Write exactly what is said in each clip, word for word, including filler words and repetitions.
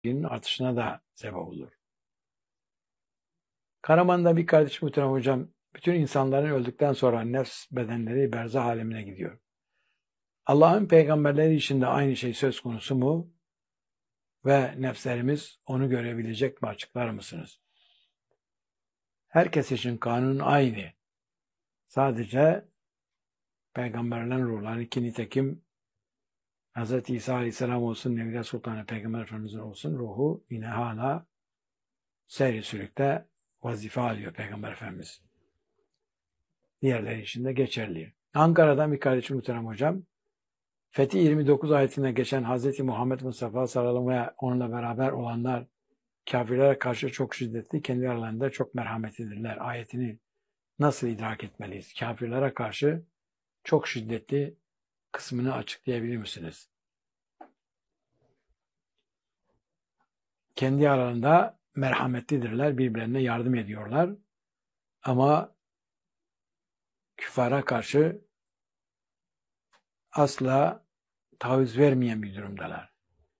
ilginin artışına da sebep olur. Karaman'da bir kardeş muhterem hocam, bütün insanların öldükten sonra nefs bedenleri berzah alemine gidiyor. Allah'ın peygamberleri için de aynı şey söz konusu mu? Ve nefslerimiz onu görebilecek mi, açıklar mısınız? Herkes için kanun aynı. Sadece peygamberlerin ruhları ki nitekim Hz. İsa Aleyhisselam olsun, Nevriye Sultanı Peygamber Efendimiz'in olsun, ruhu yine hala seyri sülükte vazife alıyor Peygamber Efendimiz. Diğerleri için de geçerli. Ankara'dan bir kardeşim muhterem hocam, Fethi yirmi dokuz ayetinde geçen Hz. Muhammed Mustafa sallallahu aleyhi ve sellem ve onunla beraber olanlar kafirlere karşı çok şiddetli, kendi aralarında çok merhametlidirler. Ayetini nasıl idrak etmeliyiz? Kafirlere karşı çok şiddetli kısmını açıklayabilir misiniz? Kendi aralarında merhametlidirler, birbirlerine yardım ediyorlar. Ama küfara karşı asla taviz vermeyen bir durumdalar.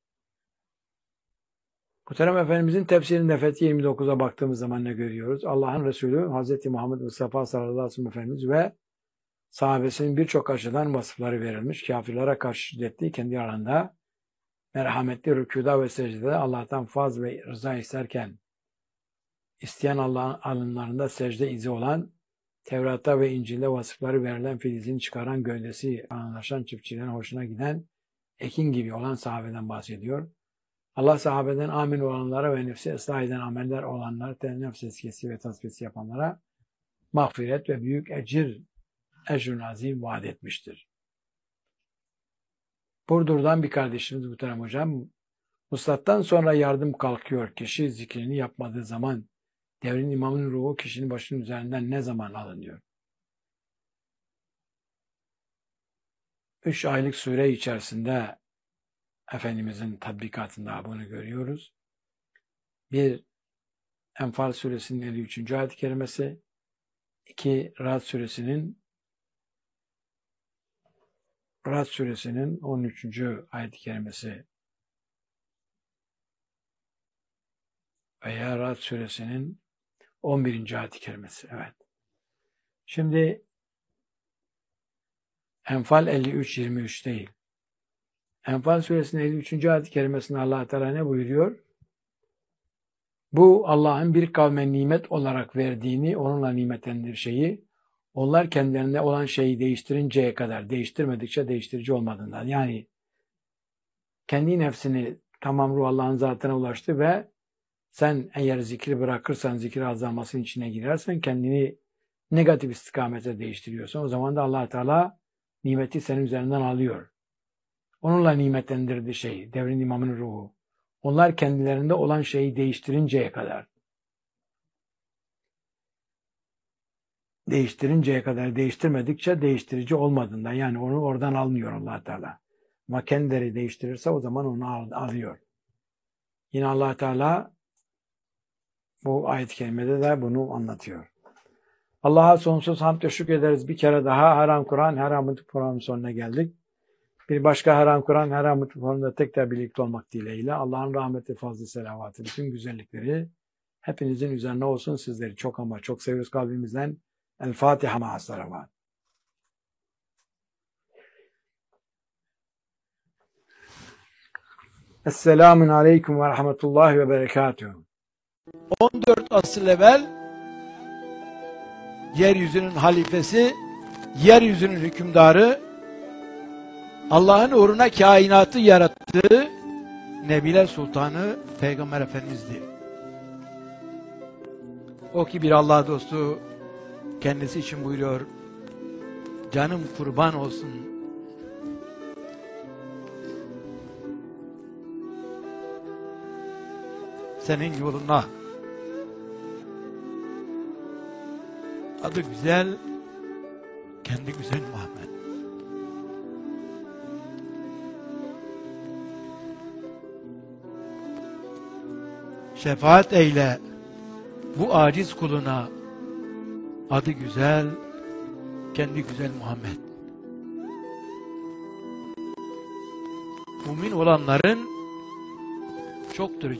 Muhterem Efendimizin tefsirinde Fethi yirmi dokuza baktığımız zaman ne görüyoruz? Allah'ın Resulü Hz. Muhammed Mustafa sallallahu aleyhi ve sellem Efendimiz ve sahabesinin birçok açıdan vasıfları verilmiş. Kafirlere karşı şiddetli, kendi aralarında merhametli, rükûda ve secdede Allah'tan faz ve rıza isterken isteyen Allah'ın alınlarında secde izi olan, Tevrat'ta ve İncil'de vasıfları verilen, filizini çıkaran, gövdesi anlaşan, çiftçilerin hoşuna giden, ekin gibi olan sahabeden bahsediyor. Allah sahabeden amin olanlara ve nefsi ıslah eden ameller olanlara, nefs eskisi ve tasfiyesi yapanlara mağfiret ve büyük ecir, ecr-ün azim vaat etmiştir. Burdur'dan bir kardeşimiz muhterem hocam, Muslattan sonra yardım kalkıyor. Kişi zikrini yapmadığı zaman devrin imamının ruhu kişinin başının üzerinden ne zaman alınıyor? Üç aylık süre içerisinde Efendimizin tatbikatında bunu görüyoruz. Bir, Enfal suresinin elli üçüncü ayet-i kerimesi, iki, Ra'd suresinin Ra'd suresinin on üçüncü ayet-i kerimesi veya Ra'd suresinin on birinci ayet-i kerimesi. Evet. Şimdi Enfal elli üç yirmi üç değil. Enfal suresinin elli üçüncü ayet-i kerimesinde Allah Teala ne buyuruyor? Bu Allah'ın bir kavme nimet olarak verdiğini, onunla nimetlendir şeyi, onlar kendilerine olan şeyi değiştirinceye kadar, değiştirmedikçe değiştirici olmadığından. Yani kendi nefsini tamam ruh Allah'ın zatına ulaştı ve sen eğer zikri bırakırsan, zikir azalmasının içine girersen, kendini negatif istikamete değiştiriyorsan, o zaman da Allah Teala nimeti senin üzerinden alıyor. Onunla nimetlendirdiği şey, devrin imamının ruhu. Onlar kendilerinde olan şeyi değiştirinceye kadar. Değiştirinceye kadar, değiştirmedikçe değiştirici olmadığından. Yani onu oradan almıyor Allah Teala. Ama kendileri değiştirirse o zaman onu al, alıyor. Yine Allah Teala bu ayet-i kerimede de bunu anlatıyor. Allah'a sonsuz hamd ve şükrederiz. Bir kere daha Haram Kur'an, Haram Kur'an'ın sonuna geldik. Bir başka Haram Kur'an, Haram Kur'an'da tekrar birlikte olmak dileğiyle Allah'ın rahmeti, fazlı, selavatı, bütün güzellikleri hepinizin üzerine olsun. Sizleri çok ama çok seviyoruz kalbimizden. El Fatiha ma'as-salavat. Esselamun aleyküm ve rahmetullahi ve berekatuhu. on dört asır evvel yeryüzünün halifesi, yeryüzünün hükümdarı, Allah'ın uğruna kainatı yarattığı Nebiler Sultanı Peygamber Efendimiz'di. O ki bir Allah dostu, kendisi için buyuruyor, canım kurban olsun senin yoluna. Adı güzel, kendi güzel Muhammed. Şefaat eyle bu aciz kuluna, adı güzel, kendi güzel Muhammed. Mümin olanların çoktur.